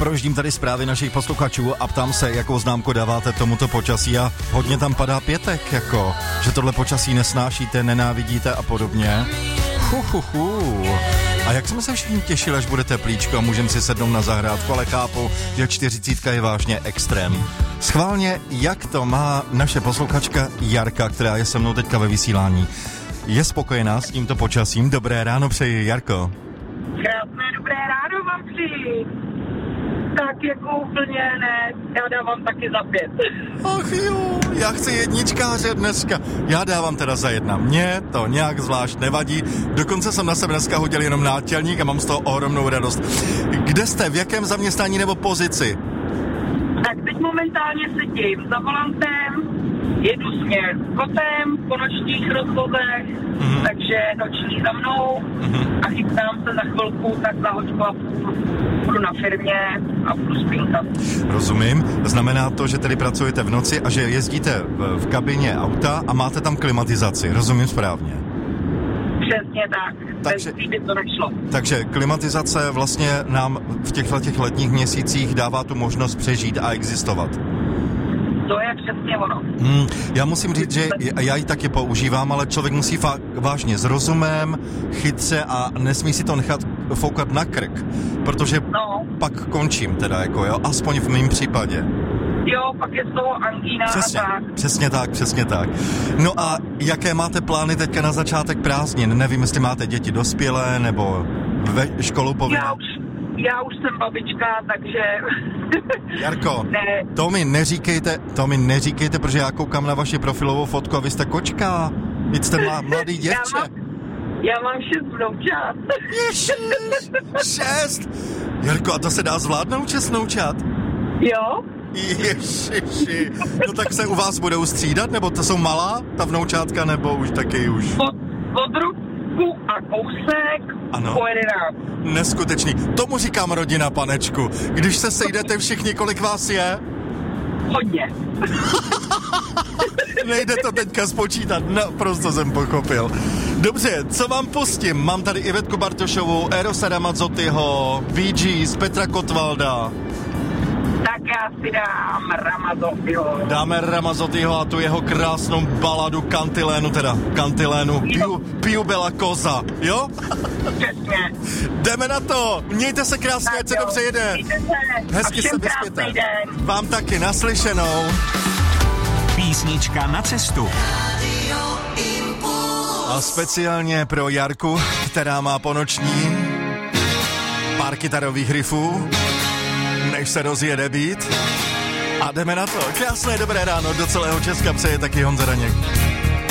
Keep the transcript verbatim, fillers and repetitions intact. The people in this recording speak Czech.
Projíždím tady zprávy našich posluchačů a ptám se, jakou známku dáváte tomuto počasí a hodně tam padá pětek, jako, že tohle počasí nesnášíte, nenávidíte a podobně. Hu, hu, hu. A jak jsme se všichni těšili, až bude teplíčko a můžeme si sednout na zahrádku, ale chápu, že čtyřicítka je vážně extrém. Schválně, jak to má naše posluchačka Jarka, která je se mnou teďka ve vysílání. Je spokojená s tímto počasím? Dobré ráno přeji, Jarko. Krásné dobré ráno vám přeji. Tak jako úplně ne, já dávám taky za pět. Ach jo, já chci jedničkáře dneska. Já dávám teda za jedna. Mně to nějak zvlášť nevadí. Dokonce jsem na sebe dneska hodil jenom nátělník a mám z toho ohromnou radost. Kde jste, v jakém zaměstnání nebo pozici? Tak teď momentálně sedím za volantem, jedu směr kotem po nočních rozvozech, mm-hmm. takže noční za mnou mm-hmm. a chystám se za chvilku, tak za hoďku a půl budu na firmě a budu spínkat. Rozumím. Znamená to, že tedy pracujete v noci a že jezdíte v, v kabině auta a máte tam klimatizaci. Rozumím správně? Přesně tak. Takže, by to nešlo. takže klimatizace vlastně nám v těchto těch letních měsících dává tu možnost přežít a existovat. To je přesně ono. Hmm, já musím říct, že já ji taky používám, ale člověk musí fakt vážně s rozumem, chytře a nesmí si to nechat foukat na krk, protože no. pak končím teda, jako jo, aspoň v mém případě. Jo, pak je z toho angína přesně, a tak. Přesně tak, přesně tak. No a jaké máte plány teďka na začátek prázdnin? Nevím, jestli máte děti dospělé, nebo ve školu povinné? Já už, já už jsem babička, takže... Jarko, ne. to mi neříkejte, to mi neříkejte, protože já koukám na vaši profilovou fotku a vy jste kočka. Vy jste má, mladý děvče. Já mám, já mám šest vnoučat. Ježiš, šest. Jarko, a to se dá zvládnout, šest vnoučat? Jo. Ježiši, no tak se u vás budou střídat, nebo to jsou malá, ta vnoučátka, nebo už taky už? Od, od ruku a kousek ano. po jedenáct. Neskutečný, tomu říkám rodina, panečku. Když se sejdete všichni, kolik vás je? Hodně. Nejde to teďka spočítat, naprosto jsem pochopil. Dobře, co vám pustím? Mám tady Ivetku Bartošovou, Erosa Ramazzotyho, Bee Gees, Petra Kotwalda. Tak já si dám Ramazzotyho. Dáme Ramazzotyho a tu jeho krásnou baladu Kantilénu, teda Kantilénu, Piu, Piu Bella Cosa, jo? Přesně. Jdeme na to, mějte se krásně, ať se dobře jede. Mějte se. Hezky se vyspěte. Vám taky, naslyšenou. Písnička na cestu. A speciálně pro Jarku, která má ponoční pár kytarových riffů, než se rozjede beat. A jdeme na to. Krásné dobré ráno, do celého Česka přeje taky Honza Daněk.